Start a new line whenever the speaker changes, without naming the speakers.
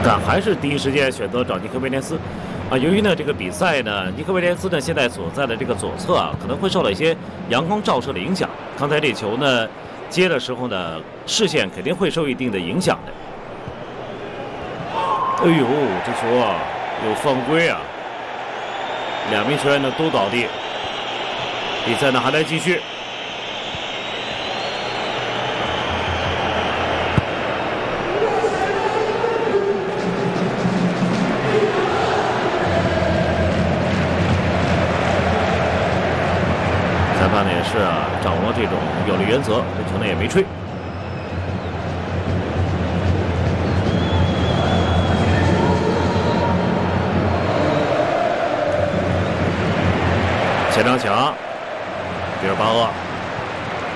但还是第一时间选择找尼科威廉斯。由于呢这个比赛呢，尼科威廉斯呢现在所在的这个左侧可能会受到一些阳光照射的影响。刚才这球呢接的时候呢，视线肯定会受一定的影响的。哎呦，这球有犯规啊！两名球员呢都倒地，比赛呢还在继续。裁判呢也是掌握这种有利原则，这球呢也没吹。前场抢，比尔巴鄂。